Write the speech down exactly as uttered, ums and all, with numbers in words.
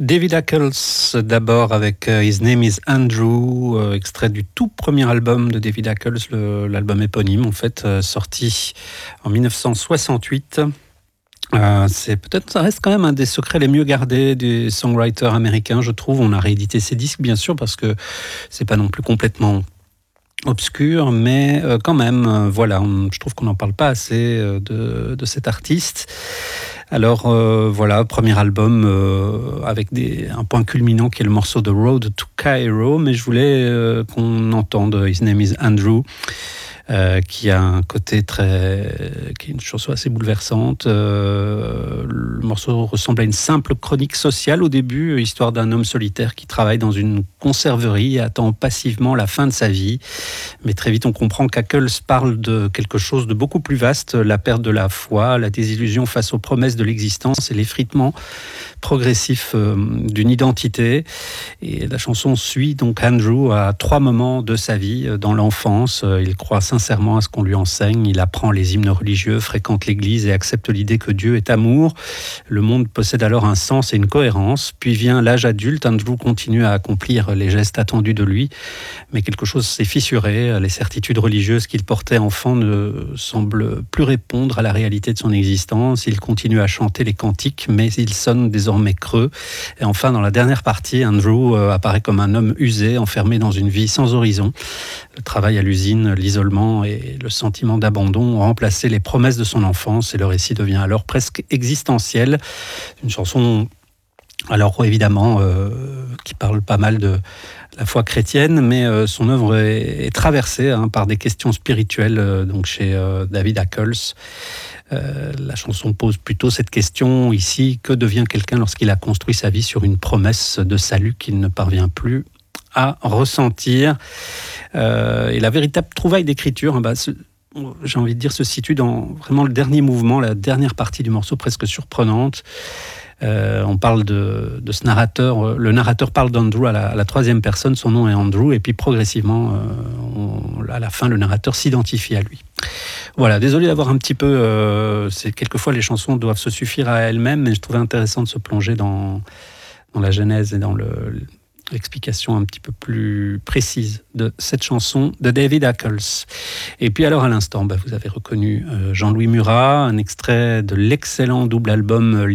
David Ackles, d'abord avec uh, His Name is Andrew, euh, extrait du tout premier album de David Ackles, le, l'album éponyme en fait, euh, sorti en dix-neuf cent soixante-huit. Euh, c'est peut-être, ça reste quand même un des secrets les mieux gardés des songwriters américains, je trouve. On a réédité ces disques, bien sûr, parce que c'est pas non plus complètement obscur, mais euh, quand même, euh, voilà, on, je trouve qu'on n'en parle pas assez euh, de, de cet artiste. Alors euh, voilà, premier album euh, avec des, un point culminant qui est le morceau de Road to Cairo, mais je voulais euh, qu'on entende His Name is Andrew. Euh, qui a un côté très, qui est une chanson assez bouleversante. Euh, le morceau ressemble à une simple chronique sociale au début, histoire d'un homme solitaire qui travaille dans une conserverie et attend passivement la fin de sa vie. Mais très vite, on comprend qu'Ackles parle de quelque chose de beaucoup plus vaste, la perte de la foi, la désillusion face aux promesses de l'existence et l'effritement progressif euh, d'une identité. Et la chanson suit donc Andrew à trois moments de sa vie. Dans l'enfance, il croit sincèrement à ce qu'on lui enseigne, il apprend les hymnes religieux, fréquente l'église et accepte l'idée que Dieu est amour. Le monde possède alors un sens et une cohérence. Puis vient l'âge adulte, Andrew continue à accomplir les gestes attendus de lui, mais quelque chose s'est fissuré. Les certitudes religieuses qu'il portait enfant ne semblent plus répondre à la réalité de son existence. Il continue à chanter les cantiques, mais il sonne désormais creux. Et enfin, dans la dernière partie, Andrew euh, apparaît comme un homme usé, enfermé dans une vie sans horizon. Le travail à l'usine, l'isolement et le sentiment d'abandon ont remplacé les promesses de son enfance et le récit devient alors presque existentiel. Une chanson, alors évidemment, euh, qui parle pas mal de la foi chrétienne, mais euh, son œuvre est, est traversée hein, par des questions spirituelles, euh, donc chez euh, David Ackles. Euh, la chanson pose plutôt cette question ici, que devient quelqu'un lorsqu'il a construit sa vie sur une promesse de salut qu'il ne parvient plus à ressentir. Euh, et la véritable trouvaille d'écriture, bah, ce, j'ai envie de dire, se situe dans vraiment le dernier mouvement, la dernière partie du morceau, presque surprenante. Euh, on parle de, de ce narrateur, le narrateur parle d'Andrew à la, à la troisième personne, son nom est Andrew, et puis progressivement, euh, on, à la fin, le narrateur s'identifie à lui. Voilà, désolé d'avoir un petit peu... Euh, c'est, quelquefois, les chansons doivent se suffire à elles-mêmes, mais je trouvais intéressant de se plonger dans, dans la genèse et dans le, l'explication un petit peu plus précise de cette chanson de David Ackles. Et puis alors, à l'instant, bah, vous avez reconnu euh, Jean-Louis Murat, un extrait de l'excellent double album